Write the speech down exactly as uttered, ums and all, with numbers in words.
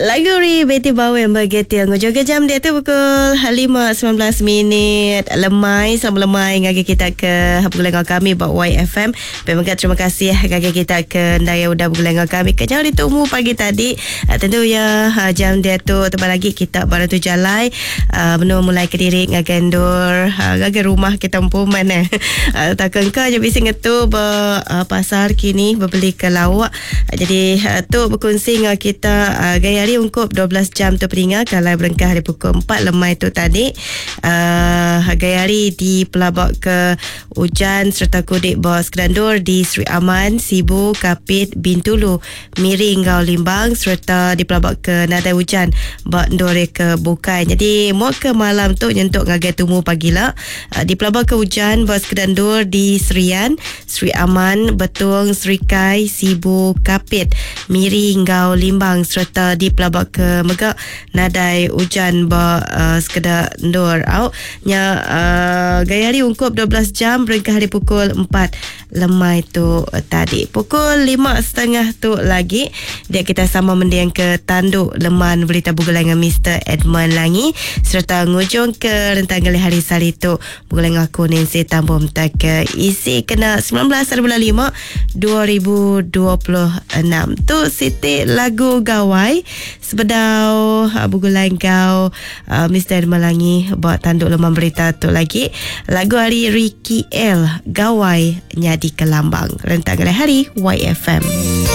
Lagu Ri Betty Bawen bergetil Ngojoga jam dia tu pukul lima sembilan belas minit. Lemai sama lemai ngagi kita ke berguleng kami buat Y F M. Pemirsa terima kasih ngagi kita ke ndaya udah berguleng kami ke jauh ditunggu pagi tadi. Uh, tentu ya uh, jam dia tu tambah lagi kita baru tu jalai uh, menu mulai ke diri ngagendur uh, ngagi rumah kita empuman eh. Uh, takkan ka je bisi ngetu ber uh, pasar kini berbeli ke lawak. Uh, jadi uh, tu berkongsi dengan kita uh, gaya hari ungkup dua belas jam tu peringat kalau berengkah hari pukul empat lemai tu tadi uh, gaya hari di pelabak ke hujan serta kudik bawah Sekedandur di Sri Aman, Sibu, Kapit, Bintulu, Miring, Gau Limbang serta di pelabak ke nadai hujan bawah Ndore ke Bukai. Jadi mau ke malam tu nyentuk ngagai tumu pagilah uh, di pelabak ke hujan bawah Sekedandur di Serian, Sri Aman, Betung, Sri Kai, Sibu, Kapit, Miring, Gau Limbang serta di pelabak ke Megak nadai hujan ba uh, Sekedandur au nya uh, gaya hari ungkup dua belas jam berengkah hari pukul empat lemai tu uh, tadi pukul lima setengah tu lagi dia kita sama mendiang ke tanduk leman berita bugulang dengan Mister Edmund Langi serta ngujung ke rentang gali hari sali tu bugulang aku Nancy Tambom tak ke isi kena sembilan belas bulan lima dua ribu dua puluh enam tu Siti lagu Gawai sebedau uh, bugulang kau uh, Mister Edmund Langi buat tanduk leman berita tu lagi lagu hari Ricky L Gawai nya di Kelambang rentang gali hari Y F M.